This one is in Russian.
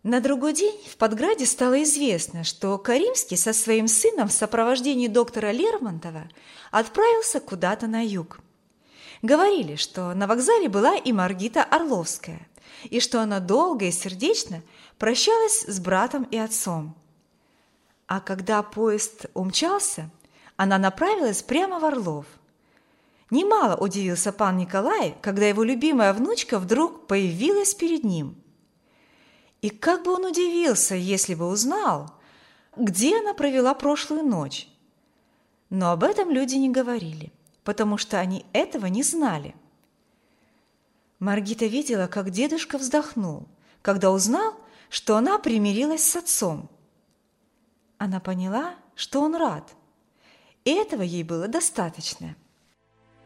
На другой день в Подграде стало известно, что Каримский со своим сыном в сопровождении доктора Лермонтова отправился куда-то на юг. Говорили, что на вокзале была и Маргита Орловская, и что она долго и сердечно прощалась с братом и отцом. А когда поезд умчался, она направилась прямо в Орлов. Немало удивился пан Николай, когда его любимая внучка вдруг появилась перед ним. И как бы он удивился, если бы узнал, где она провела прошлую ночь. Но об этом люди не говорили, потому что они этого не знали. Маргита видела, как дедушка вздохнул, когда узнал, что она примирилась с отцом. Она поняла, что он рад, и этого ей было достаточно.